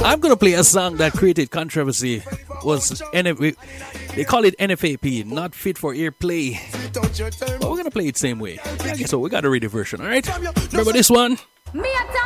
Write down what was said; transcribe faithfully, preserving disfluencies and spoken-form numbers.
I'm gonna play a song that created controversy. Was N F A, they call it N F A P, not fit for airplay. But we're gonna play it same way. Yeah, guess what? We got a radio version, all right? Remember this one?